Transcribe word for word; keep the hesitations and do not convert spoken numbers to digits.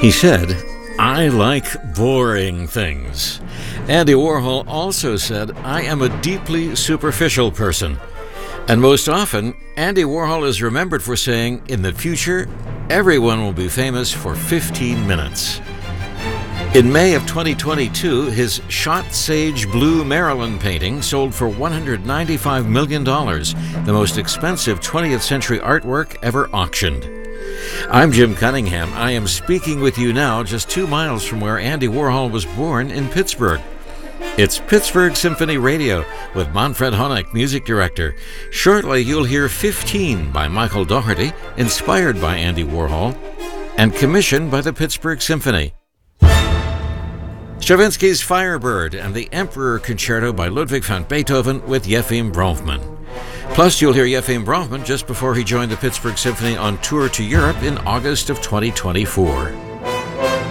He said, "I like boring things." Andy Warhol also said, "I am a deeply superficial person." And most often, Andy Warhol is remembered for saying, "In the future, everyone will be famous for fifteen minutes." In May of twenty twenty-two, his Shot Sage Blue Maryland painting sold for one hundred ninety-five million dollars, the most expensive twentieth century artwork ever auctioned. I'm Jim Cunningham. I am speaking with you now just two miles from where Andy Warhol was born in Pittsburgh. It's Pittsburgh Symphony Radio with Manfred Honeck, music director. Shortly, you'll hear fifteen by Michael Dougherty, inspired by Andy Warhol, and commissioned by the Pittsburgh Symphony. Stravinsky's Firebird and the Emperor Concerto by Ludwig van Beethoven with Yefim Bronfman. Plus, you'll hear Yefim Bronfman just before he joined the Pittsburgh Symphony on tour to Europe in August of twenty twenty-four.